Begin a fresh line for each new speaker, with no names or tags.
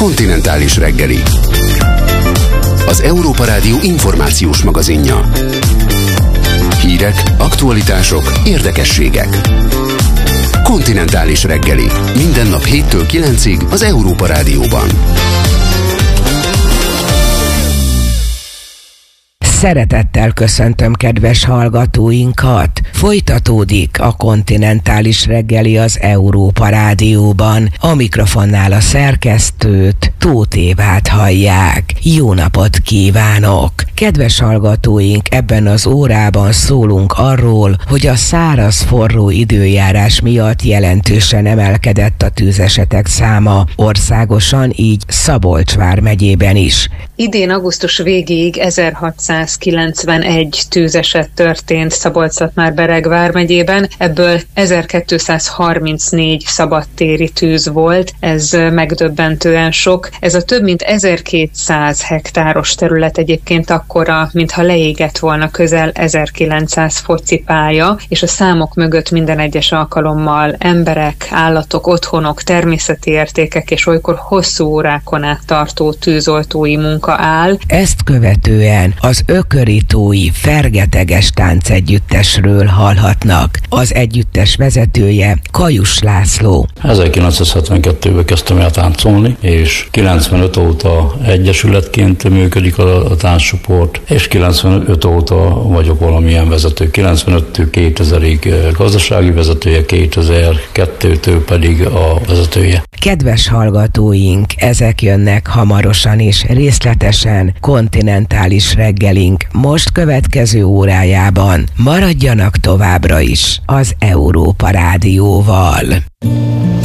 Kontinentális reggeli. Az Európa Rádió információs magazinja. Hírek, aktualitások, érdekességek. Kontinentális reggeli. Minden nap 7-től 9-ig az Európa Rádióban.
Szeretettel köszöntöm kedves hallgatóinkat! Folytatódik a Kontinentális reggeli az Európa Rádióban. A mikrofonnál a szerkesztőt, Tóth Évát hallják. Jó napot kívánok! Kedves hallgatóink, ebben az órában szólunk arról, hogy a száraz, forró időjárás miatt jelentősen emelkedett a tűzesetek száma országosan, így Szabolcs vármegyében is.
Idén augusztus végéig 1691 tűzeset történt Szabolcs-Szatmár-Bereg vármegyében, ebből 1234 szabadtéri tűz volt, ez megdöbbentően sok. Ez a több mint 1200 hektáros terület egyébként akkora, mintha leégett volna közel 1900 focipálya, és a számok mögött minden egyes alkalommal emberek, állatok, otthonok, természeti értékek és olykor hosszú órákon át tartó tűzoltói munka áll.
Ezt követően az ököritói Fergeteges táncegyüttesről hallhatnak. Az együttes vezetője Kajus László.
1972-ben kezdtem el táncolni, és 95 óta egyesületként működik a tánccsoport, és 95 óta vagyok valamilyen vezető. 95-től 2000-ig gazdasági vezetője, 2002-től pedig a vezetője.
Kedves hallgatóink, ezek jönnek hamarosan és részletesen kontinentális reggelink most következő órájában. Maradjanak továbbra is az Európa Rádióval.